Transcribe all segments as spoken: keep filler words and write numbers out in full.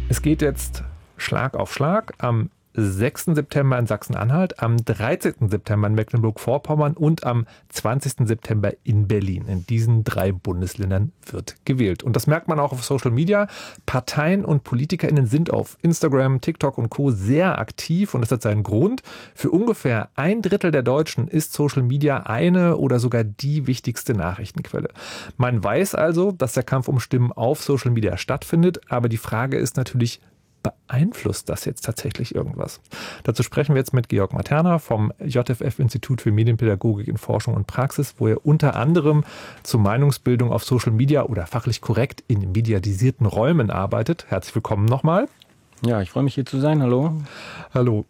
Es geht jetzt Schlag auf Schlag. Am sechsten September in Sachsen-Anhalt, am dreizehnten September in Mecklenburg-Vorpommern und am zwanzigsten September in Berlin. In diesen drei Bundesländern wird gewählt. Und das merkt man auch auf Social Media. Parteien und PolitikerInnen sind auf Instagram, TikTok und Co. sehr aktiv und das hat seinen Grund. Für ungefähr ein Drittel der Deutschen ist Social Media eine oder sogar die wichtigste Nachrichtenquelle. Man weiß also, dass der Kampf um Stimmen auf Social Media stattfindet, aber die Frage ist natürlich, beeinflusst das jetzt tatsächlich irgendwas? Dazu sprechen wir jetzt mit Georg Materna vom J F F-Institut für Medienpädagogik in Forschung und Praxis, wo er unter anderem zur Meinungsbildung auf Social Media oder fachlich korrekt in mediatisierten Räumen arbeitet. Herzlich willkommen nochmal. Ja, ich freue mich hier zu sein. Hallo. Hallo.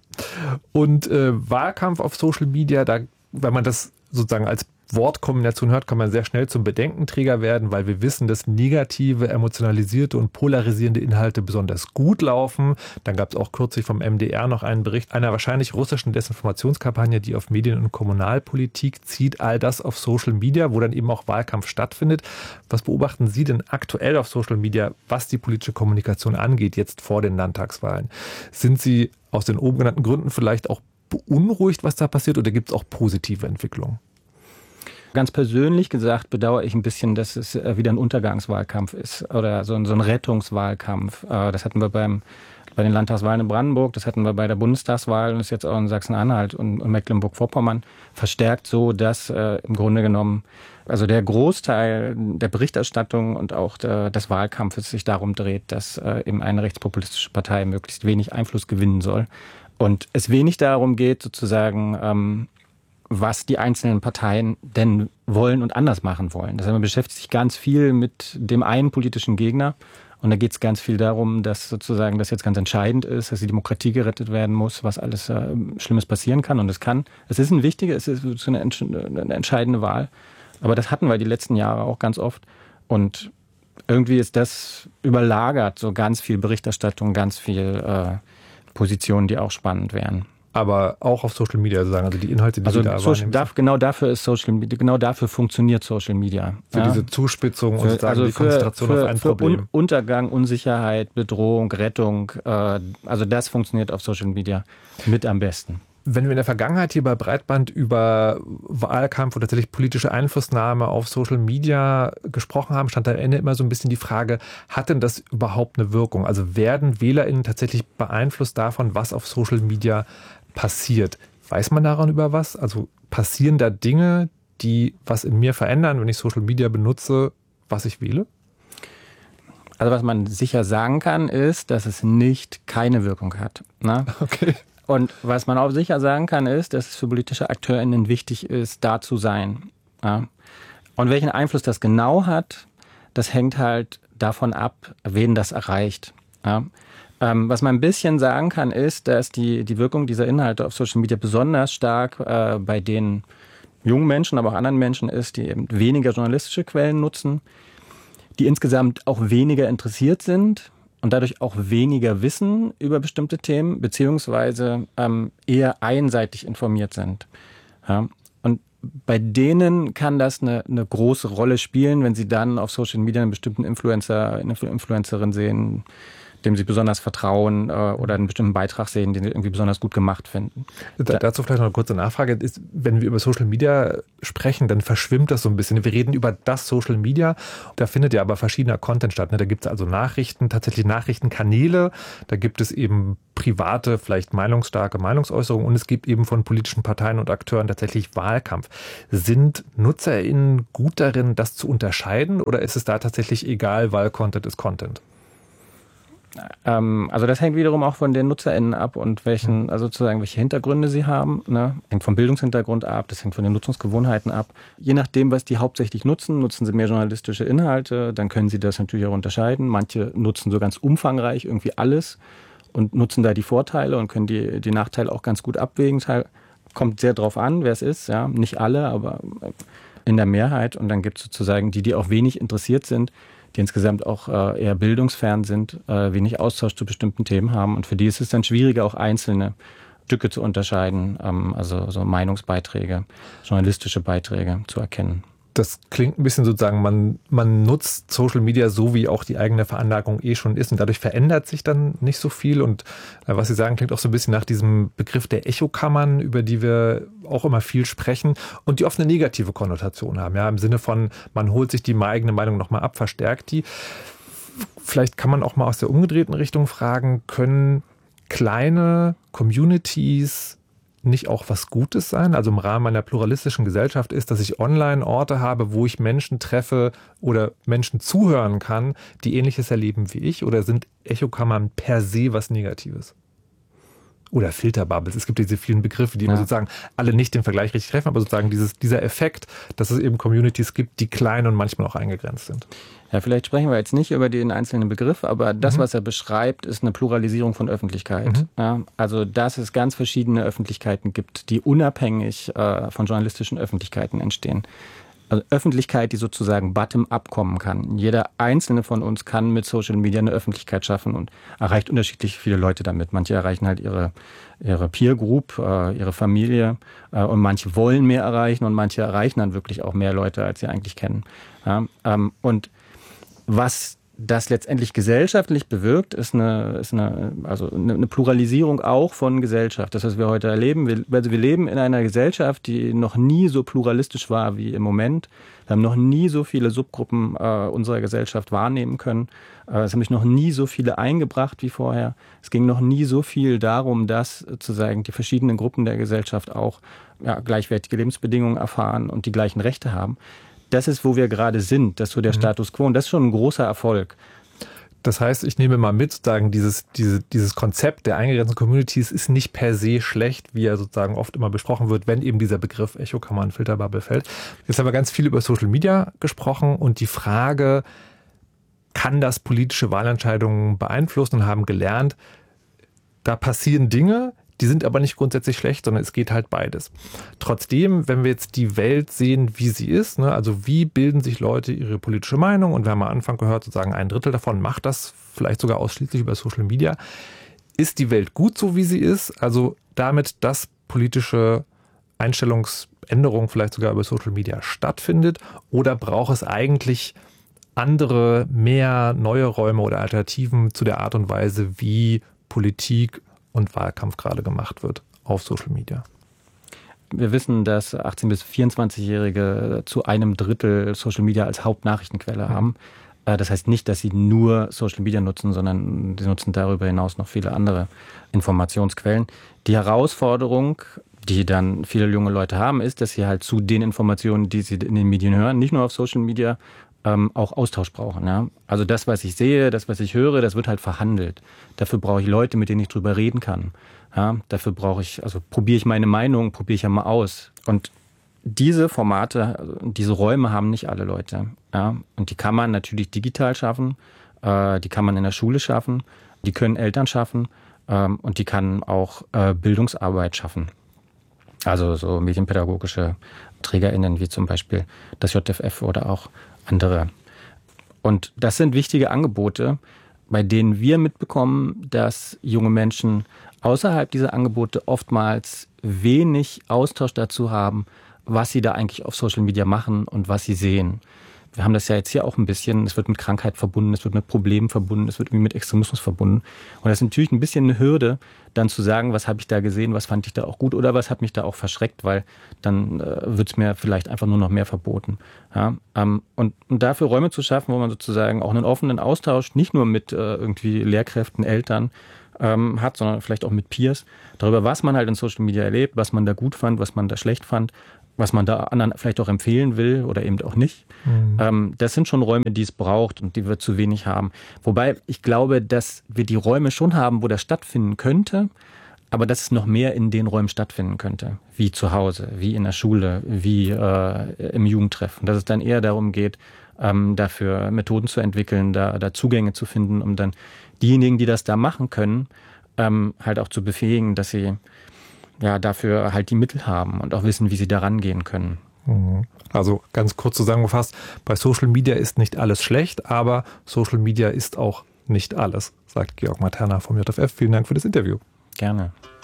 Und äh, Wahlkampf auf Social Media, da, wenn man das sozusagen als Wortkombination hört, kann man sehr schnell zum Bedenkenträger werden, weil wir wissen, dass negative, emotionalisierte und polarisierende Inhalte besonders gut laufen. Dann gab es auch kürzlich vom M D R noch einen Bericht einer wahrscheinlich russischen Desinformationskampagne, die auf Medien- und Kommunalpolitik zieht. All das auf Social Media, wo dann eben auch Wahlkampf stattfindet. Was beobachten Sie denn aktuell auf Social Media, was die politische Kommunikation angeht, jetzt vor den Landtagswahlen? Sind Sie aus den oben genannten Gründen vielleicht auch beunruhigt, was da passiert, oder gibt es auch positive Entwicklungen? Ganz persönlich gesagt bedauere ich ein bisschen, dass es wieder ein Untergangswahlkampf ist oder so ein, so ein Rettungswahlkampf. Das hatten wir beim, bei den Landtagswahlen in Brandenburg, das hatten wir bei der Bundestagswahl und ist jetzt auch in Sachsen-Anhalt und, und Mecklenburg-Vorpommern verstärkt so, dass äh, im Grunde genommen also der Großteil der Berichterstattung und auch der, des Wahlkampfes sich darum dreht, dass äh, eben eine rechtspopulistische Partei möglichst wenig Einfluss gewinnen soll. Und es wenig darum geht, sozusagen, ähm, was die einzelnen Parteien denn wollen und anders machen wollen. Das heißt, man beschäftigt sich ganz viel mit dem einen politischen Gegner. Und da geht es ganz viel darum, dass sozusagen das jetzt ganz entscheidend ist, dass die Demokratie gerettet werden muss, was alles äh, Schlimmes passieren kann. Und es kann, es ist ein wichtiger, es ist so eine, eine entscheidende Wahl. Aber das hatten wir die letzten Jahre auch ganz oft. Und irgendwie ist das überlagert, so ganz viel Berichterstattung, ganz viel äh, Positionen, die auch spannend wären. Aber auch auf Social Media sozusagen, also die Inhalte, die also Sie da Social, wahrnehmen. darf, genau dafür ist Social Media, genau dafür funktioniert Social Media. Für ja? diese Zuspitzung und für, sozusagen also die für, Konzentration für, auf ein für Problem. Un- Untergang, Unsicherheit, Bedrohung, Rettung, äh, also das funktioniert auf Social Media mit am besten. Wenn wir in der Vergangenheit hier bei Breitband über Wahlkampf oder tatsächlich politische Einflussnahme auf Social Media gesprochen haben, stand am Ende immer so ein bisschen die Frage, hat denn das überhaupt eine Wirkung? Also werden WählerInnen tatsächlich beeinflusst davon, was auf Social Media passiert? Weiß man daran über was? Also passieren da Dinge, die was in mir verändern, wenn ich Social Media benutze, was ich wähle? Also was man sicher sagen kann, ist, dass es nicht keine Wirkung hat. Ne? Okay. Und was man auch sicher sagen kann, ist, dass es für politische AkteurInnen wichtig ist, da zu sein. Ja? Und welchen Einfluss das genau hat, das hängt halt davon ab, wen das erreicht. Ja? Ähm, was man ein bisschen sagen kann, ist, dass die, die Wirkung dieser Inhalte auf Social Media besonders stark äh, bei den jungen Menschen, aber auch anderen Menschen ist, die eben weniger journalistische Quellen nutzen, die insgesamt auch weniger interessiert sind und dadurch auch weniger wissen über bestimmte Themen, beziehungsweise ähm, eher einseitig informiert sind. Ja? Und bei denen kann das eine, eine große Rolle spielen, wenn sie dann auf Social Media einen bestimmten Influencer, eine Influencerin sehen, dem sie besonders vertrauen äh, oder einen bestimmten Beitrag sehen, den sie irgendwie besonders gut gemacht finden. Da, dazu vielleicht noch eine kurze Nachfrage. Ist, wenn wir über Social Media sprechen, dann verschwimmt das so ein bisschen. Wir reden über das Social Media. Da findet ja aber verschiedener Content statt. Ne? Da gibt es also Nachrichten, tatsächlich Nachrichtenkanäle. Da gibt es eben private, vielleicht meinungsstarke Meinungsäußerungen. Und es gibt eben von politischen Parteien und Akteuren tatsächlich Wahlkampf. Sind NutzerInnen gut darin, das zu unterscheiden? Oder ist es da tatsächlich egal, weil Content ist Content? Also das hängt wiederum auch von den NutzerInnen ab und welchen, also sozusagen welche Hintergründe sie haben. Ne? Hängt vom Bildungshintergrund ab, das hängt von den Nutzungsgewohnheiten ab. Je nachdem, was die hauptsächlich nutzen, nutzen sie mehr journalistische Inhalte, dann können sie das natürlich auch unterscheiden. Manche nutzen so ganz umfangreich irgendwie alles und nutzen da die Vorteile und können die, die Nachteile auch ganz gut abwägen. Kommt sehr drauf an, wer es ist. Ja? Nicht alle, aber in der Mehrheit. Und dann gibt es sozusagen die, die auch wenig interessiert sind, die insgesamt auch äh, eher bildungsfern sind, äh, wenig Austausch zu bestimmten Themen haben. Und für die ist es dann schwieriger, auch einzelne Stücke zu unterscheiden, ähm, also so Meinungsbeiträge, journalistische Beiträge zu erkennen. Das klingt ein bisschen sozusagen, man, man nutzt Social Media so, wie auch die eigene Veranlagung eh schon ist und dadurch verändert sich dann nicht so viel und äh, was Sie sagen, klingt auch so ein bisschen nach diesem Begriff der Echokammern, über die wir auch immer viel sprechen und die oft eine negative Konnotation haben, ja, im Sinne von, man holt sich die eigene Meinung nochmal ab, verstärkt die. Vielleicht kann man auch mal aus der umgedrehten Richtung fragen, können kleine Communities nicht auch was Gutes sein? Also im Rahmen einer pluralistischen Gesellschaft ist, dass ich online Orte habe, wo ich Menschen treffe oder Menschen zuhören kann, die Ähnliches erleben wie ich? Oder sind Echokammern per se was Negatives? Oder Filterbubbles. Es gibt diese vielen Begriffe, die ja. immer sozusagen alle nicht den Vergleich richtig treffen, aber sozusagen dieses, dieser Effekt, dass es eben Communities gibt, die klein und manchmal auch eingegrenzt sind. Ja, vielleicht sprechen wir jetzt nicht über den einzelnen Begriff, aber das, mhm. was er beschreibt, ist eine Pluralisierung von Öffentlichkeit. Mhm. Ja, also, dass es ganz verschiedene Öffentlichkeiten gibt, die unabhängig äh, von journalistischen Öffentlichkeiten entstehen. Also Öffentlichkeit, die sozusagen bottom-up kommen kann. Jeder einzelne von uns kann mit Social Media eine Öffentlichkeit schaffen und erreicht unterschiedlich viele Leute damit. Manche erreichen halt ihre, ihre Peer Group, äh, ihre Familie äh, und manche wollen mehr erreichen und manche erreichen dann wirklich auch mehr Leute, als sie eigentlich kennen. Ja, ähm, und was das letztendlich gesellschaftlich bewirkt, ist eine, ist eine, also eine Pluralisierung auch von Gesellschaft. Das, was wir heute erleben, wir, also wir leben in einer Gesellschaft, die noch nie so pluralistisch war wie im Moment. Wir haben noch nie so viele Subgruppen äh, unserer Gesellschaft wahrnehmen können. Äh, es haben sich noch nie so viele eingebracht wie vorher. Es ging noch nie so viel darum, dass sozusagen die verschiedenen Gruppen der Gesellschaft auch ja, gleichwertige Lebensbedingungen erfahren und die gleichen Rechte haben. Das ist, wo wir gerade sind. Das ist so der mhm. Status quo. Und das ist schon ein großer Erfolg. Das heißt, ich nehme mal mit, sagen, dieses, diese, dieses Konzept der eingegrenzten Communities ist nicht per se schlecht, wie er sozusagen oft immer besprochen wird, wenn eben dieser Begriff Echokammer, Filterbubble fällt. Jetzt haben wir ganz viel über Social Media gesprochen und die Frage, kann das politische Wahlentscheidungen beeinflussen, und haben gelernt, da passieren Dinge, die sind aber nicht grundsätzlich schlecht, sondern es geht halt beides. Trotzdem, wenn wir jetzt die Welt sehen, wie sie ist, ne, also wie bilden sich Leute ihre politische Meinung, und wir haben am Anfang gehört, sozusagen ein Drittel davon macht das vielleicht sogar ausschließlich über Social Media. Ist die Welt gut so, wie sie ist? Also damit, dass politische Einstellungsänderung vielleicht sogar über Social Media stattfindet? Oder braucht es eigentlich andere, mehr neue Räume oder Alternativen zu der Art und Weise, wie Politik und Wahlkampf gerade gemacht wird auf Social Media? Wir wissen, dass achtzehn- bis vierundzwanzigjährige zu einem Drittel Social Media als Hauptnachrichtenquelle mhm. haben. Das heißt nicht, dass sie nur Social Media nutzen, sondern sie nutzen darüber hinaus noch viele andere Informationsquellen. Die Herausforderung, die dann viele junge Leute haben, ist, dass sie halt zu den Informationen, die sie in den Medien hören, nicht nur auf Social Media, ähm, auch Austausch brauchen. Ja? Also das, was ich sehe, das, was ich höre, das wird halt verhandelt. Dafür brauche ich Leute, mit denen ich drüber reden kann. Ja? Dafür brauche ich, also probiere ich meine Meinung, probiere ich ja mal aus. Und diese Formate, also diese Räume haben nicht alle Leute. Ja? Und die kann man natürlich digital schaffen, äh, die kann man in der Schule schaffen, die können Eltern schaffen ähm, und die kann auch äh, Bildungsarbeit schaffen. Also so medienpädagogische TrägerInnen wie zum Beispiel das J F F oder auch andere. Und das sind wichtige Angebote, bei denen wir mitbekommen, dass junge Menschen außerhalb dieser Angebote oftmals wenig Austausch dazu haben, was sie da eigentlich auf Social Media machen und was sie sehen. Wir haben das ja jetzt hier auch ein bisschen, es wird mit Krankheit verbunden, es wird mit Problemen verbunden, es wird irgendwie mit Extremismus verbunden. Und das ist natürlich ein bisschen eine Hürde, dann zu sagen, was habe ich da gesehen, was fand ich da auch gut oder was hat mich da auch verschreckt, weil dann äh, wird es mir vielleicht einfach nur noch mehr verboten. Ja, ähm, und, und dafür Räume zu schaffen, wo man sozusagen auch einen offenen Austausch, nicht nur mit äh, irgendwie Lehrkräften, Eltern ähm, hat, sondern vielleicht auch mit Peers, darüber, was man halt in Social Media erlebt, was man da gut fand, was man da schlecht fand, was man da anderen vielleicht auch empfehlen will oder eben auch nicht. Mhm. Ähm, das sind schon Räume, die es braucht und die wir zu wenig haben. Wobei ich glaube, dass wir die Räume schon haben, wo das stattfinden könnte, aber dass es noch mehr in den Räumen stattfinden könnte, wie zu Hause, wie in der Schule, wie äh, im Jugendtreff. Und dass es dann eher darum geht, ähm, dafür Methoden zu entwickeln, da, da Zugänge zu finden, um dann diejenigen, die das da machen können, ähm, halt auch zu befähigen, dass sie ja, dafür halt die Mittel haben und auch wissen, wie sie da rangehen können. Also ganz kurz zusammengefasst, bei Social Media ist nicht alles schlecht, aber Social Media ist auch nicht alles, sagt Georg Materna vom J F F. Vielen Dank für das Interview. Gerne.